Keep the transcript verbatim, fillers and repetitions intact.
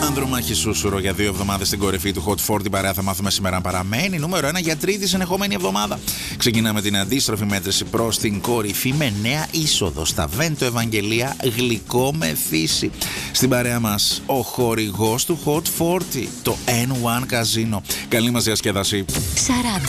Ανδρομάχη Σούσουρο για δύο εβδομάδες στην κορυφή του Hot φορτί. Την παρέα θα μάθουμε σήμερα αν παραμένει νούμερο ένα για τρίτη συνεχόμενη εβδομάδα. Ξεκινάμε την αντίστροφη μέτρηση προς την κορυφή με νέα είσοδο στα Βέντο Ευαγγελία, γλυκό με φύση. Στην παρέα μας ο χορηγός του Hot φορτί, το N one Casino. Καλή μας διασκέδαση. σαράντα.